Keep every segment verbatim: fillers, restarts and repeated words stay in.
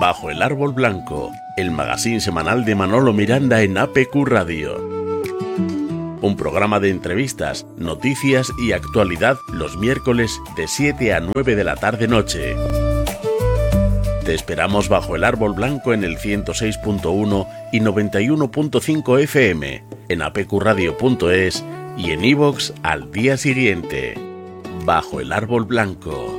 Bajo el árbol blanco, el magazín semanal de Manolo Miranda en A P Q Radio. Un programa de entrevistas, noticias y actualidad los miércoles de siete a nueve de la tarde noche. Te esperamos bajo el árbol blanco en el ciento seis punto uno y noventa y uno punto cinco F M, en a p q radio punto es y en iVoox al día siguiente. Bajo el árbol blanco.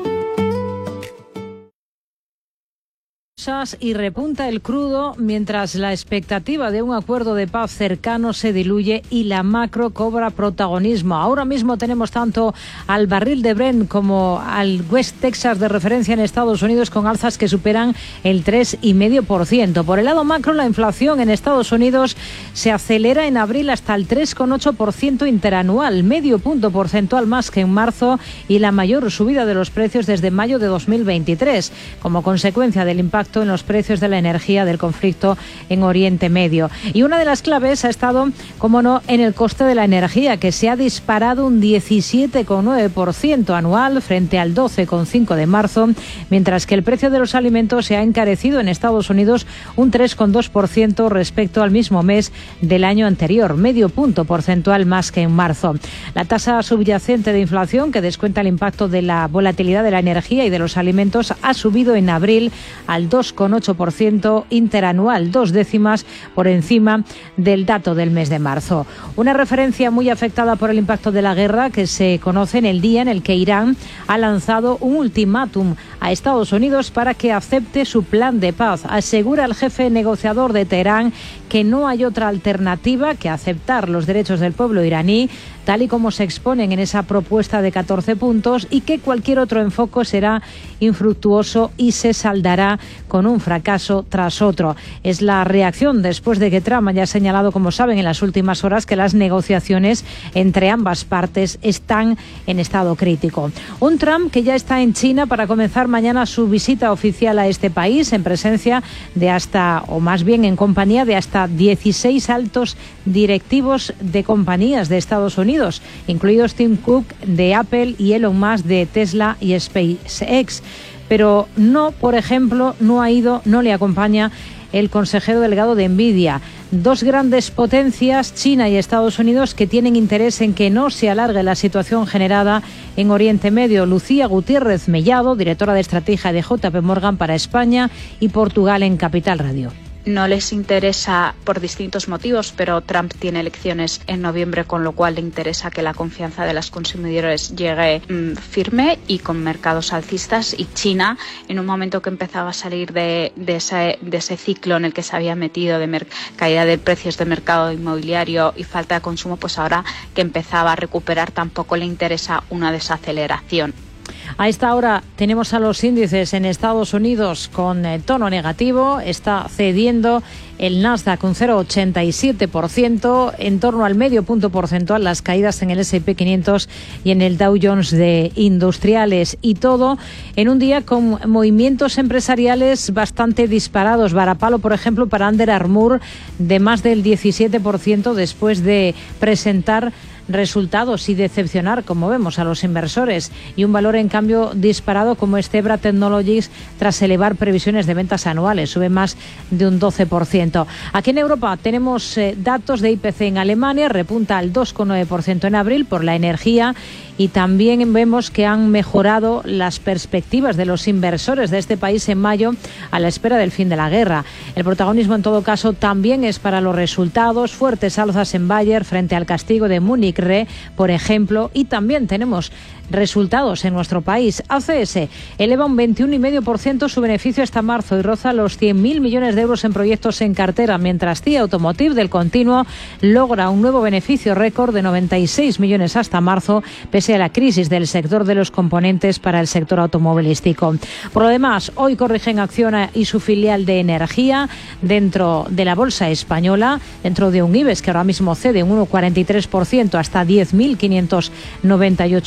Y repunta el crudo mientras la expectativa de un acuerdo de paz cercano se diluye y la macro cobra protagonismo. Ahora mismo tenemos tanto al barril de Brent como al West Texas de referencia en Estados Unidos con alzas que superan el tres coma cinco por ciento. Por el lado macro, la inflación en Estados Unidos se acelera en abril hasta el tres coma ocho por ciento interanual, medio punto porcentual más que en marzo y la mayor subida de los precios desde mayo de dos mil veintitrés, como consecuencia del impacto en los precios de la energía del conflicto en Oriente Medio. Y una de las claves ha estado, como no, en el coste de la energía, que se ha disparado un diecisiete coma nueve por ciento anual frente al doce coma cinco por ciento de marzo, mientras que el precio de los alimentos se ha encarecido en Estados Unidos un tres coma dos por ciento respecto al mismo mes del año anterior, medio punto porcentual más que en marzo. La tasa subyacente de inflación, que descuenta el impacto de la volatilidad de la energía y de los alimentos, ha subido en abril al dos coma ocho por ciento interanual, dos décimas por encima del dato del mes de marzo. Una referencia muy afectada por el impacto de la guerra que se conoce en el día en el que Irán ha lanzado un ultimátum a Estados Unidos para que acepte su plan de paz. Asegura el jefe negociador de Teherán que no hay otra alternativa que aceptar los derechos del pueblo iraní, tal y como se exponen en esa propuesta de catorce puntos, y que cualquier otro enfoque será infructuoso y se saldará con un fracaso tras otro. Es la reacción después de que Trump haya señalado, como saben, en las últimas horas que las negociaciones entre ambas partes están en estado crítico. Un Trump que ya está en China para comenzar mañana su visita oficial a este país en presencia de hasta, o más bien en compañía de hasta dieciséis altos directivos de compañías de Estados Unidos, incluidos Tim Cook de Apple y Elon Musk de Tesla y SpaceX. Pero no, por ejemplo, no ha ido, no le acompaña el consejero delegado de Nvidia. Dos grandes potencias, China y Estados Unidos, que tienen interés en que no se alargue la situación generada en Oriente Medio. Lucía Gutiérrez Mellado, directora de estrategia de J P Morgan para España y Portugal en Capital Radio. No les interesa por distintos motivos, pero Trump tiene elecciones en noviembre, con lo cual le interesa que la confianza de los consumidores llegue mmm, firme y con mercados alcistas. Y China, en un momento que empezaba a salir de, de, ese, de ese ciclo en el que se había metido de mer- caída de precios de mercado inmobiliario y falta de consumo, pues ahora que empezaba a recuperar tampoco le interesa una desaceleración. A esta hora tenemos a los índices en Estados Unidos con eh, tono negativo. Está cediendo el Nasdaq un cero coma ochenta y siete por ciento, en torno al medio punto porcentual las caídas en el ese y pe quinientos y en el Dow Jones de industriales, y todo en un día con movimientos empresariales bastante disparados. Varapalo, por ejemplo, para Under Armour de más del diecisiete por ciento después de presentar resultados y decepcionar, como vemos, a los inversores, y un valor en cambio disparado como es Zebra Technologies tras elevar previsiones de ventas anuales, sube más de un doce por ciento. Aquí en Europa tenemos eh, datos de I P C en Alemania, repunta al dos coma nueve por ciento en abril por la energía, y también vemos que han mejorado las perspectivas de los inversores de este país en mayo a la espera del fin de la guerra. El protagonismo en todo caso también es para los resultados, fuertes alzas en Bayer frente al castigo de Múnich Re, por ejemplo, y también tenemos resultados en nuestro país. A C S eleva un veintiuno coma cinco por ciento su beneficio hasta marzo y roza los cien mil millones de euros en proyectos en cartera, mientras C I A Automotive del continuo logra un nuevo beneficio récord de noventa y seis millones hasta marzo, pese a la crisis del sector de los componentes para el sector automovilístico. Por lo demás, hoy corrigen Acciona y su filial de energía dentro de la bolsa española, dentro de un IBEX que ahora mismo cede un uno coma cuarenta y tres por ciento hasta diez mil quinientos noventa y ocho puntos.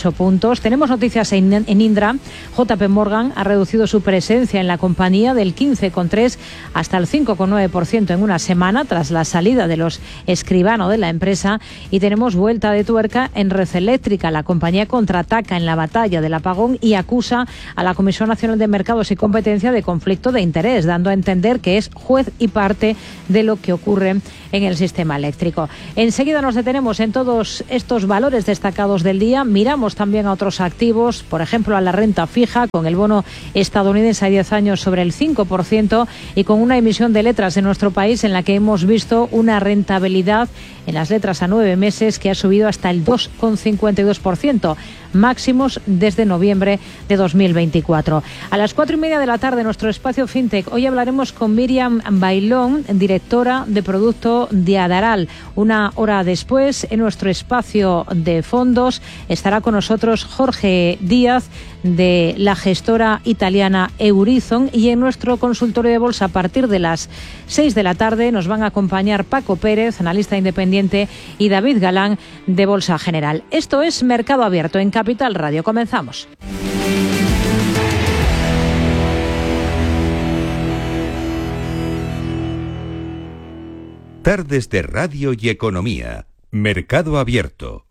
datos. Tenemos noticias en, en Indra. J P Morgan ha reducido su presencia en la compañía del quince coma tres hasta el cinco coma nueve por ciento en una semana tras la salida de los escribano de la empresa. Y tenemos vuelta de tuerca en Red Eléctrica. La compañía contraataca en la batalla del apagón y acusa a la Comisión Nacional de Mercados y Competencia de conflicto de interés, dando a entender que es juez y parte de lo que ocurre en el sistema eléctrico. Enseguida nos detenemos en todos estos valores destacados del día. Miramos también a otros activos, por ejemplo a la renta fija, con el bono estadounidense a diez años sobre el cinco por ciento y con una emisión de letras en nuestro país en la que hemos visto una rentabilidad en las letras a nueve meses que ha subido hasta el dos coma cincuenta y dos por ciento, máximos desde noviembre de dos mil veinticuatro. A las cuatro y media de la tarde, nuestro espacio FinTech. Hoy hablaremos con Miriam Bailón, directora de producto de Adaral. Una hora después, en nuestro espacio de fondos, estará con nosotros Jorge Díaz, de la gestora italiana Eurizon, y en nuestro consultorio de bolsa a partir de las seis de la tarde nos van a acompañar Paco Pérez, analista independiente, y David Galán, de Bolsa General. Esto es Mercado Abierto en Capital Radio. Comenzamos. Tardes de Radio y Economía. Mercado Abierto.